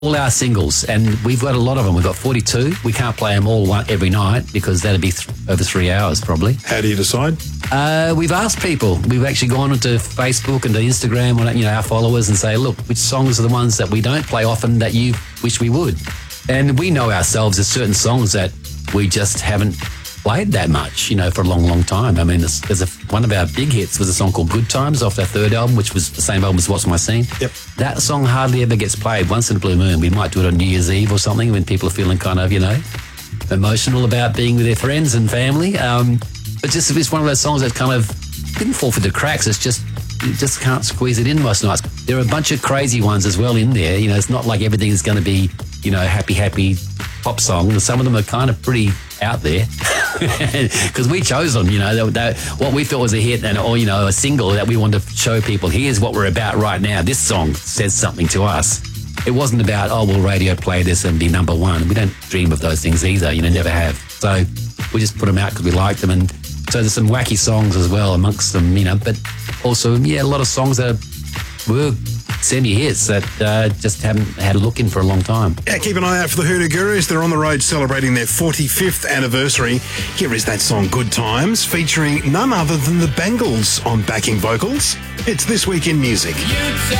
all our singles, and we've got a lot of them. We've got 42. We can't play them all every night because that'd be over 3 hours probably. How do you decide? We've asked people. We've actually gone onto Facebook and to Instagram, our followers, and say, look, which songs are the ones that we don't play often that you wish we would? And we know ourselves there's certain songs that we just haven't played that much, for a long, long time. I mean, one of our big hits was a song called Good Times off our third album, which was the same album as What's My Scene. Yep. That song hardly ever gets played. Once in a blue moon, we might do it on New Year's Eve or something when people are feeling kind of, emotional about being with their friends and family. But it's one of those songs that kind of didn't fall through the cracks. You just can't squeeze it in most nights. There are a bunch of crazy ones as well in there. It's not like everything is going to be, happy pop songs. Some of them are kind of pretty out there because we chose them, what we thought was a hit and a single that we wanted to show people. Here's what we're about right now. This song says something to us. It wasn't about, will radio play this and be number one. We don't dream of those things either, never have. So we just put them out because we liked them. And so there's some wacky songs as well amongst them, but also, a lot of songs that were semi-hits that just haven't had a look in for a long time. Yeah, keep an eye out for the Hoodoo Gurus. They're on the road celebrating their 45th anniversary. Here is that song, Good Times, featuring none other than the Bangles on backing vocals. It's This Week in Music.